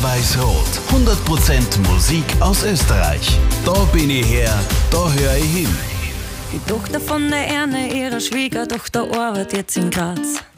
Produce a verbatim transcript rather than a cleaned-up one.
Rot-Weiß-Rot. hundert Prozent Musik aus Österreich. Da bin ich her, da höre ich hin. Die Tochter von der Erne, ihrer Schwiegertochter, arbeitet jetzt in Graz.